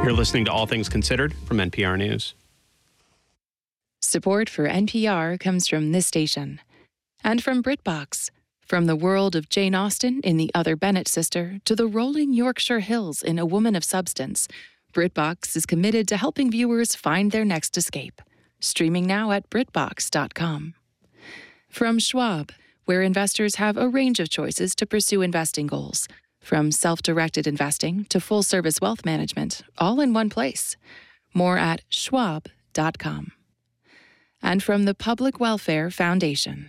You're listening to All Things Considered from NPR News. Support for NPR comes from this station and from BritBox. From the world of Jane Austen in The Other Bennet Sister to the rolling Yorkshire Hills in A Woman of Substance, BritBox is committed to helping viewers find their next escape. Streaming now at BritBox.com. From Schwab, where investors have a range of choices to pursue investing goals. From self-directed investing to full-service wealth management, all in one place. More at Schwab.com. And from the Public Welfare Foundation.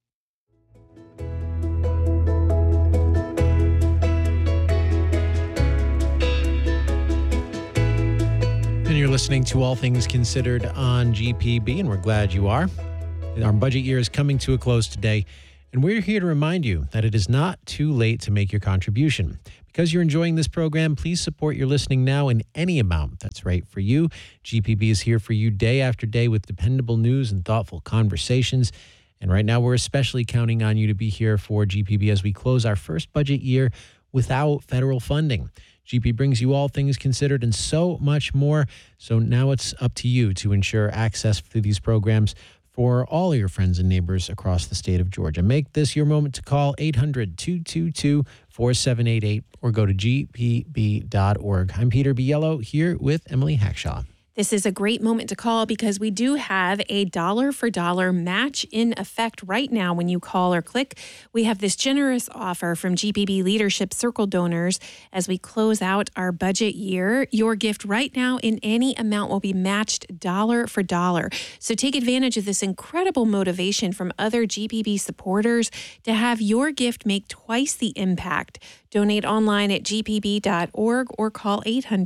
And you're listening to All Things Considered on GPB, and we're glad you are. Our budget year is coming to a close today, and we're here to remind you that it is not too late to make your contribution. Because you're enjoying this program, please support your listening now in any amount that's right for you. GPB is here for you day after day with dependable news and thoughtful conversations. And right now, we're especially counting on you to be here for GPB as we close our first budget year without federal funding. GP brings you All Things Considered and so much more. So now it's up to you to ensure access to these programs for all your friends and neighbors across the state of Georgia. Make this your moment to call 800-222-4788 or go to gpb.org. I'm Peter Biello here with Emily Hackshaw. This is a great moment to call because we do have a dollar-for-dollar match in effect right now when you call or click. We have this generous offer from GPB Leadership Circle donors as we close out our budget year. Your gift right now in any amount will be matched dollar for dollar. So take advantage of this incredible motivation from other GPB supporters to have your gift make twice the impact. Donate online at gpb.org or call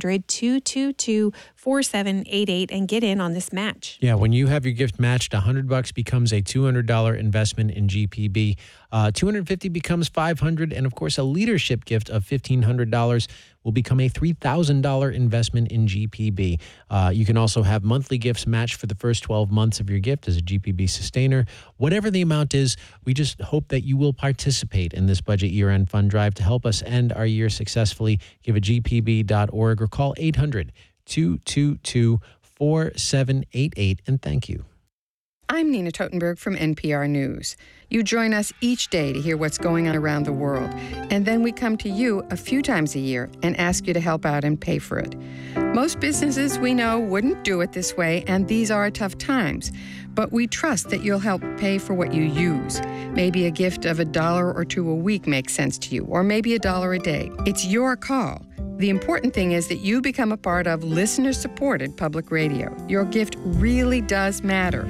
800-222-4788 and get in on this match. Yeah, when you have your gift matched, $100 becomes a $200 investment in GPB. $250 becomes $500, and of course, a leadership gift of $1,500 will become a $3,000 investment in GPB. You can also have monthly gifts matched for the first 12 months of your gift as a GPB sustainer. Whatever the amount is, we just hope that you will participate in this budget year-end fund drive to help us end our year successfully. Give a gpb.org or call 800-222-4788, and thank you. I'm Nina Totenberg from NPR News. You join us each day to hear what's going on around the world, and then we come to you a few times a year and ask you to help out and pay for it. Most businesses we know wouldn't do it this way, and these are tough times. But we trust that you'll help pay for what you use. Maybe a gift of $1 or $2 a week makes sense to you, or maybe $1 a day. It's your call. The important thing is that you become a part of listener-supported public radio. Your gift really does matter.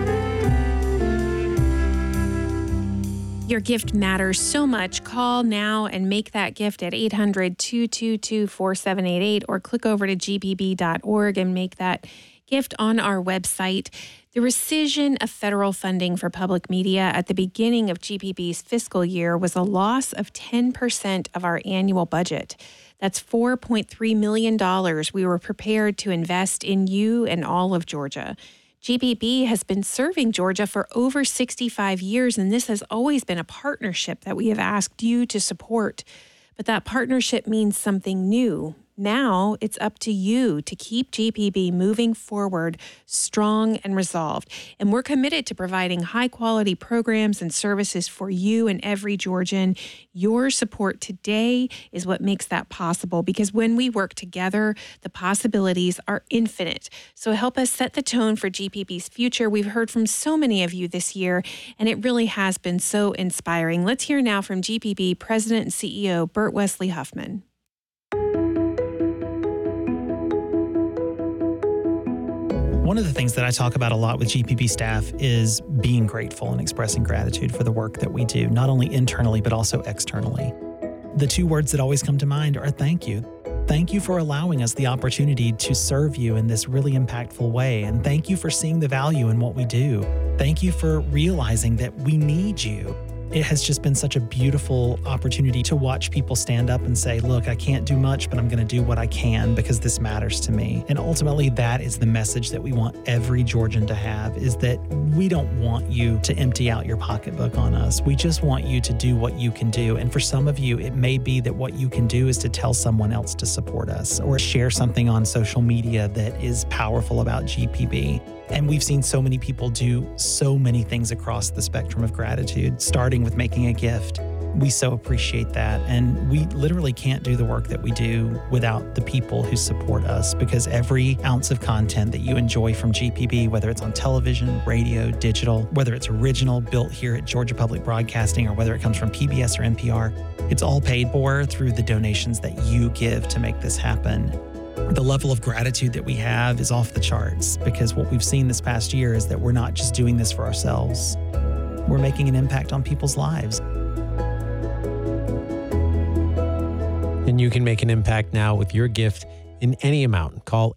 Your gift matters so much. Call now and make that gift at 800-222-4788 or click over to gpb.org and make that gift on our website. The rescission of federal funding for public media at the beginning of GPB's fiscal year was a loss of 10% of our annual budget. That's $4.3 million we were prepared to invest in you and all of Georgia. GPB has been serving Georgia for over 65 years, and this has always been a partnership that we have asked you to support. But that partnership means something new. Now it's up to you to keep GPB moving forward strong and resolved. And we're committed to providing high-quality programs and services for you and every Georgian. Your support today is what makes that possible, because when we work together, the possibilities are infinite. So help us set the tone for GPB's future. We've heard from so many of you this year, and it really has been so inspiring. Let's hear now from GPB President and CEO Bert Wesley Huffman. One of the things that I talk about a lot with GPB staff is being grateful and expressing gratitude for the work that we do, not only internally, but also externally. The two words that always come to mind are thank you. Thank you for allowing us the opportunity to serve you in this really impactful way. And thank you for seeing the value in what we do. Thank you for realizing that we need you. It has just been such a beautiful opportunity to watch people stand up and say, look, I can't do much, but I'm going to do what I can because this matters to me. And ultimately, that is the message that we want every Georgian to have, is that we don't want you to empty out your pocketbook on us. We just want you to do what you can do. And for some of you, it may be that what you can do is to tell someone else to support us or share something on social media that is powerful about GPB. And we've seen so many people do so many things across the spectrum of gratitude, starting with making a gift. We so appreciate that. And we literally can't do the work that we do without the people who support us, because every ounce of content that you enjoy from GPB, whether it's on television, radio, digital, whether it's original, built here at Georgia Public Broadcasting, or whether it comes from PBS or NPR, it's all paid for through the donations that you give to make this happen. The level of gratitude that we have is off the charts, because what we've seen this past year is that we're not just doing this for ourselves. We're making an impact on people's lives. And you can make an impact now with your gift in any amount. Call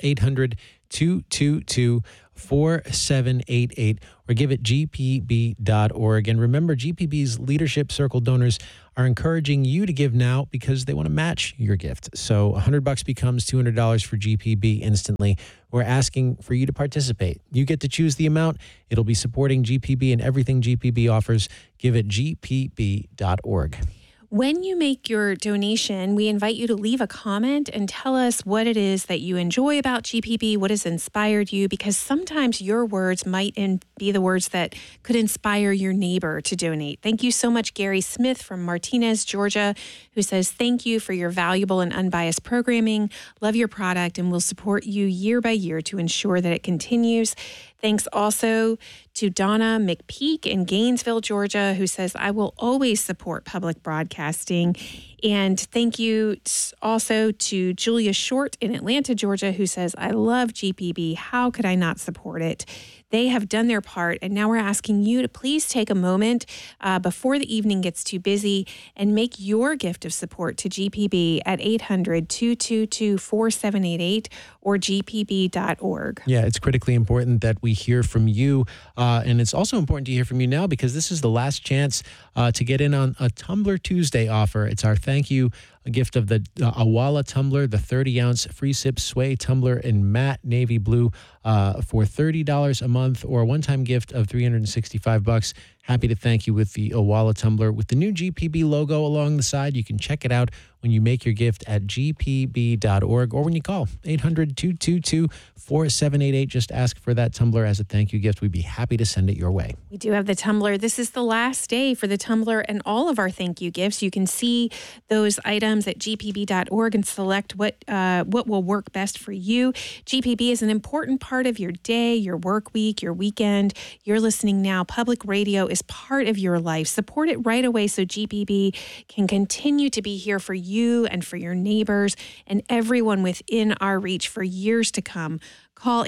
800-222-4788 or give at gpb.org. And remember, GPB's Leadership Circle donors are encouraging you to give now because they want to match your gift. So $100 becomes $200 for GPB instantly. We're asking for you to participate. You get to choose the amount. It'll be supporting GPB and everything GPB offers. Give at gpb.org. When you make your donation, we invite you to leave a comment and tell us what it is that you enjoy about GPB, what has inspired you, because sometimes your words might be the words that could inspire your neighbor to donate. Thank you so much, Gary Smith from Martinez, Georgia, who says, thank you for your valuable and unbiased programming. Love your product, and we'll support you year by year to ensure that it continues. Thanks also to Donna McPeak in Gainesville, Georgia, who says, I will always support public broadcasting. And thank you also to Julia Short in Atlanta, Georgia, who says, I love GPB. How could I not support it? They have done their part, and now we're asking you to please take a moment before the evening gets too busy and make your gift of support to GPB at 800-222-4788 or gpb.org. Yeah, it's critically important that we hear from you, and it's also important to hear from you now because this is the last chance to get in on a Tumbler Tuesday offer. It's our thank you gift of the Awala tumbler, the 30-ounce free sip sway tumbler in matte navy blue for $30 a month, or a one-time gift of $365. Happy to thank you with the Awala tumbler with the new GPB logo along the side. You can check it out when you make your gift at gpb.org or when you call 800-222-4788. Just ask for that tumbler as a thank you gift. We'd be happy to send it your way. We do have the tumbler. This is the last day for the tumbler and all of our thank you gifts. You can see those items at gpb.org and select what will work best for you. GPB is an important part of your day, your work week, your weekend. You're listening now. Public radio is part of your life. Support it right away so GPB can continue to be here for you and for your neighbors and everyone within our reach for years to come. Call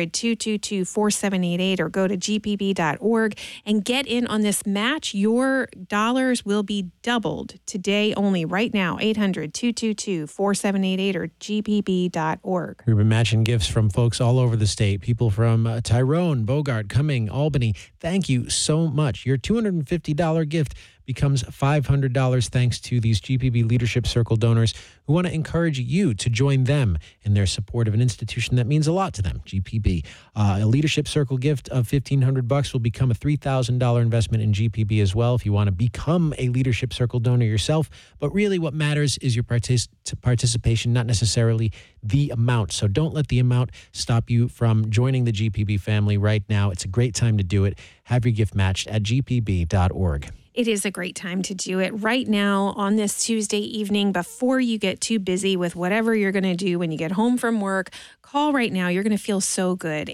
800-222-4788 or go to gpb.org and get in on this match. Your dollars will be doubled today only, right now. 800-222-4788 or gpb.org. We've been matching gifts from folks all over the state. People from Tyrone, Bogart, Cumming, Albany. Thank you so much. Your $250 gift becomes $500 thanks to these GPB Leadership Circle donors who want to encourage you to join them in their support of an institution that means a lot to them, GPB. A Leadership Circle gift of $1,500 will become a $3,000 investment in GPB as well if you want to become a Leadership Circle donor yourself. But really what matters is your participation, not necessarily the amount. So don't let the amount stop you from joining the GPB family right now. It's a great time to do it. Have your gift matched at gpb.org. It is a great time to do it right now on this Tuesday evening before you get too busy with whatever you're going to do when you get home from work. Call right now. You're going to feel so good.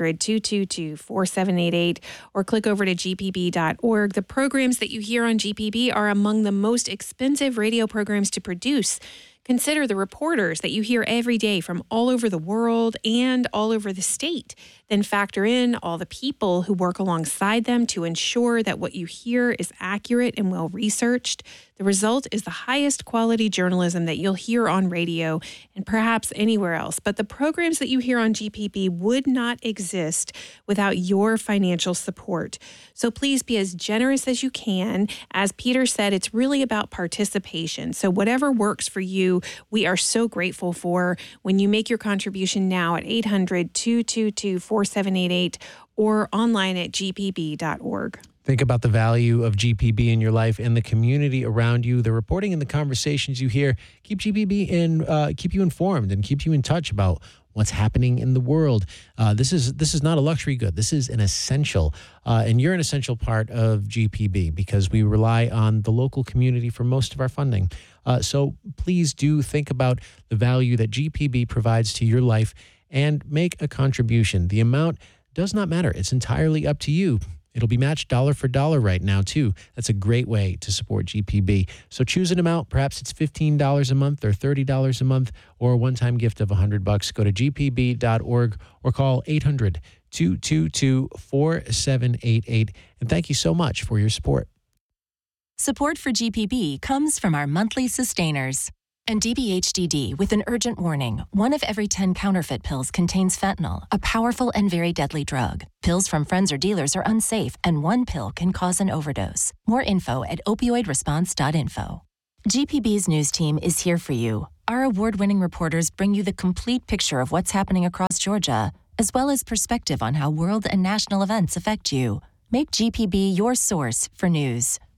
800-222-4788 or click over to gpb.org. The programs that you hear on GPB are among the most expensive radio programs to produce. Consider the reporters that you hear every day from all over the world and all over the state. Then factor in all the people who work alongside them to ensure that what you hear is accurate and well researched. The result is the highest quality journalism that you'll hear on radio and perhaps anywhere else. But the programs that you hear on GPB would not exist without your financial support. So please be as generous as you can. As Peter said, it's really about participation. So whatever works for you, we are so grateful for when you make your contribution now at 800-222-4788 or online at gpb.org. Think about the value of GPB in your life and the community around you. The reporting and the conversations you hear keep GPB keep you informed and keep you in touch about what's happening in the world. This is not a luxury good. This is an essential, and you're an essential part of GPB because we rely on the local community for most of our funding. So please do think about the value that GPB provides to your life and make a contribution. The amount does not matter. It's entirely up to you. It'll be matched dollar for dollar right now, too. That's a great way to support GPB. So choose an amount. Perhaps it's $15 a month or $30 a month or a one-time gift of $100. Go to gpb.org or call 800-222-4788. And thank you so much for your support. Support for GPB comes from our monthly sustainers. And DBHDD with an urgent warning. 1 of every 10 counterfeit pills contains fentanyl, a powerful and very deadly drug. Pills from friends or dealers are unsafe, and 1 pill can cause an overdose. More info at opioidresponse.info. GPB's news team is here for you. Our award-winning reporters bring you the complete picture of what's happening across Georgia, as well as perspective on how world and national events affect you. Make GPB your source for news.